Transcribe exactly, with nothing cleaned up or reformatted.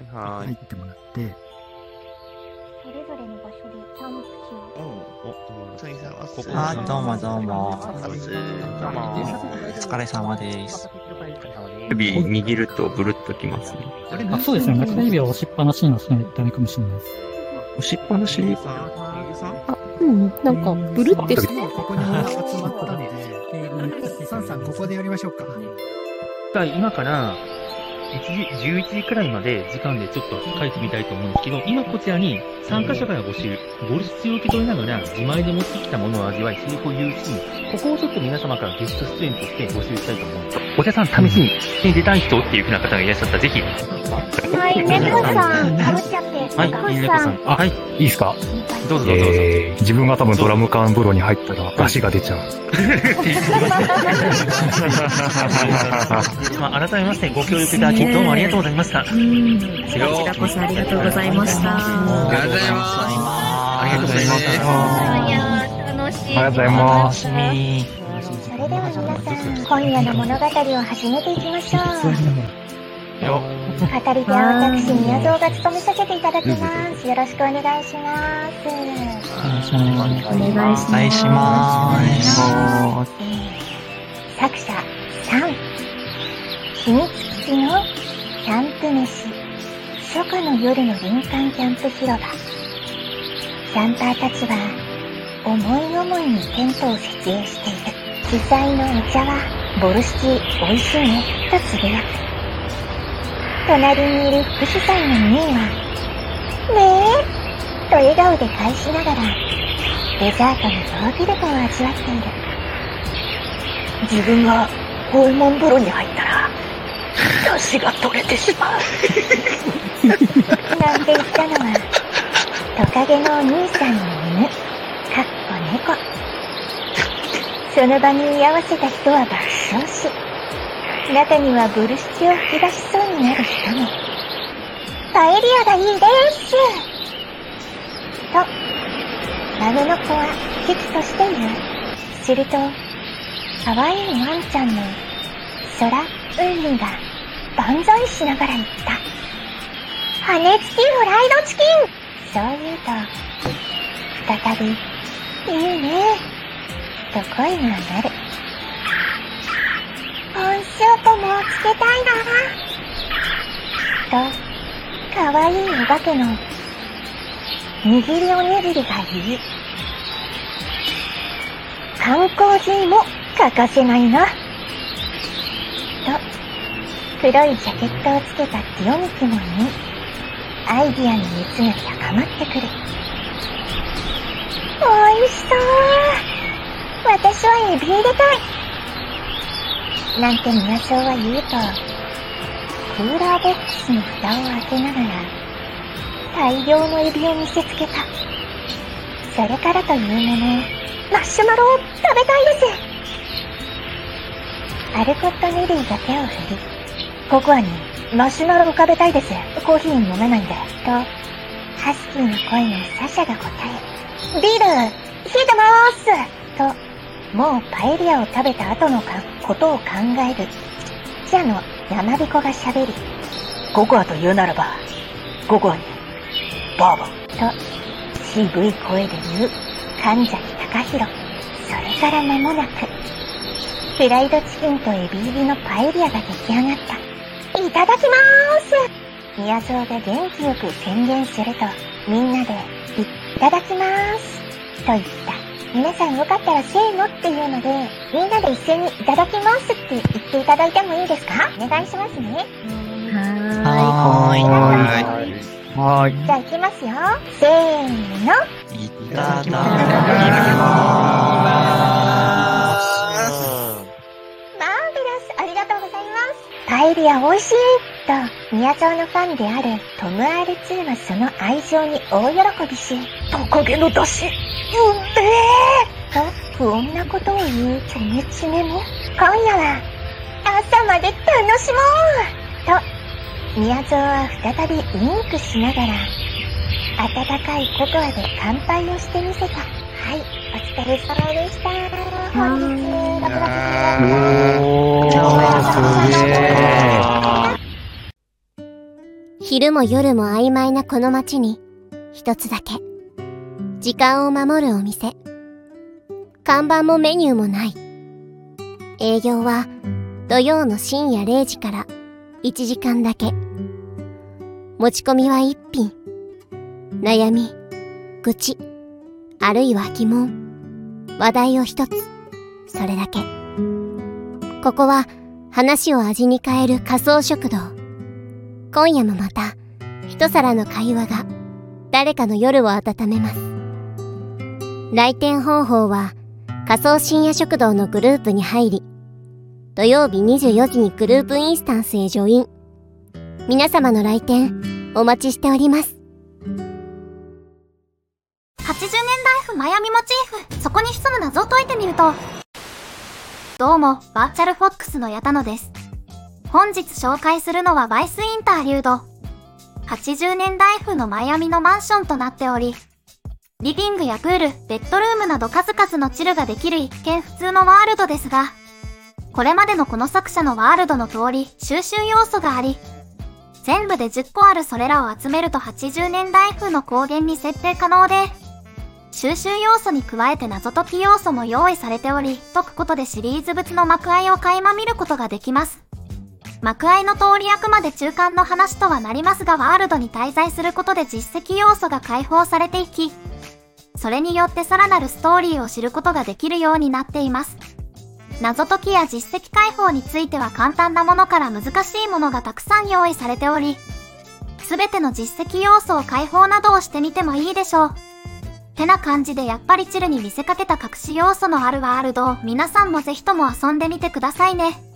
はーい。 入ってもらって、 それぞれの場所でキャンプ地を。 お、ついさんはここあ、どうもどうも。 どうも。 お疲れ様です。 指握るとブルッときますね。 あ、そうですね。中指を押しっぱなしにはしないとダメかもしれないです。 押しっぱなしにあ、うん、なんか、ブルってして。 ここに集まったんで、サンさんここでやりましょうか。 今からいちじ、じゅういちじくらいまで時間でちょっと書いてみたいと思うんですけど、今こちらに参加者から募集、ボルシチを受け取りながら自前で持ってきたものを味わい、成功有し、ここをちょっと皆様からゲスト出演として募集したいと思うんです。お茶さん試しに出たい人っていう風な方がいらっしゃったらぜひ。 はい、猫さん、かぶっちゃって。 はい、猫さん。 あ、はい。いいですか？ どうぞどうぞどうぞ。 えー、自分が多分ドラム缶風呂に入ったら出汁が出ちゃう。 まあ、改めましてご協力いただきどうもありがとうございました。 うん。こちらこそありがとうございました。 ありがとうございます。 ありがとうございました。 いやー、楽しい。 ありがとうございます。 それでは皆さん、今夜の物語を始めていきましょう。 よ語り手は私、宮蔵が務めさせていただきます。よろしくお願いします。 お願いします。 お願いします。 お願いします。 作者さん、秘密基地のキャンプ飯、初夏の夜の林間キャンプ広場。キャンパーたちは思い思いにテントを設営している。主催のお茶はボルシチ美味しいねとつぶやく。隣にいる副主催のミーはねえと笑顔で返しながらデザートのヨーグルトを味わっている。自分がホルモン風呂に入ったら出汁が取れてしまうなんて言ったのはトカゲのお兄さんの犬、かっこ猫。その場に居合わせた人は爆笑し、中にはボルシチを吹き出しそうになる人も。パエリアがいいですと孫の子は危機として言う。すると可愛いワンちゃんの空うんが万歳しながら言った。羽根付きフライドチキン。そう言うと再びいいねと声が鳴る。温州湖もつけたいなとかわいいお化けの握りおにぎりが言い、観光人も欠かせないなと黒いジャケットをつけたティオミキも言い、アイディアの熱が高まってくる。おいしそう。私はエビ入れたいなんて宮蔵は言うと、クーラーボックスの蓋を開けながら大量のエビを見せつけた。それからというもの、マッシュマロを食べたいです。アルコットネリーが手を振り、ココアにマシュマロを食べたいです。コーヒー飲めないんで。と、ハスキーの声のサシャが答え、ビール、冷えてまーすと、もうパエリアを食べた後のかことを考える。じゃの山彦が喋り、ココアと言うならば、ココアに、バーボンと、渋い声で言う、神崎隆弘。それから間もなく、フライドチキンとエビ入りのパエリアが出来上がった。いただきまーす。宮蔵が元気よく宣言すると、みんなで、いただきまーす。と言った。皆さんよかったらせーのっていうので、みんなで一斉にいただきますって言っていただいてもいいですか？お願いしますね。 はーい。 はーい。はーい。 じゃあ行きますよ。せーの。 いただきまーす。マーベラス、ありがとうございます。パエリア美味しいと、宮蔵のファンであるトム アールツー はその愛情に大喜びし、トカゲの出汁、うんめーと不穏なことを言うチョメチメも、今夜は朝まで楽しもうと、宮蔵は再びウインクしながら、温かいココアで乾杯をしてみせた。はい、お疲れ様でした。本日、ろくがつじゅうよっか。 おー、すげー。 昼も夜も曖昧なこの街に、一つだけ、時間を守るお店。看板もメニューもない。営業は土曜の深夜れいじからいちじかんだけ。持ち込みはいっぴん。悩み、愚痴、あるいは疑問、話題を一つ。それだけ。ここは話を味に変える仮想食堂。今夜もまた一皿の会話が誰かの夜を温めます。来店方法は仮想深夜食堂のグループに入り、土曜日にじゅうよじにグループインスタンスへジョイン。皆様の来店お待ちしております。 はちじゅうねんだい風マヤミモチーフ、そこに潜む謎を解いてみると。どうも、バーチャルフォックスの矢田野です。本日紹介するのはバイスインターリュード。はちじゅうねんだい風のマイアミのマンションとなっており、リビングやプール、ベッドルームなど数々のチルができる一見普通のワールドですが、これまでのこの作者のワールドの通り収集要素があり、全部でじゅっこあるそれらを集めるとはちじゅうねんだい風の光源に設定可能で、収集要素に加えて謎解き要素も用意されており、解くことでシリーズ物の幕合いを垣間見ることができます。幕合いの通りあくまで中間の話とはなりますが、ワールドに滞在することで実績要素が解放されていき、それによってさらなるストーリーを知ることができるようになっています。謎解きや実績解放については簡単なものから難しいものがたくさん用意されており、すべての実績要素を解放などをしてみてもいいでしょう。てな感じでやっぱりチルに見せかけた隠し要素のあるワールドを皆さんもぜひとも遊んでみてくださいね。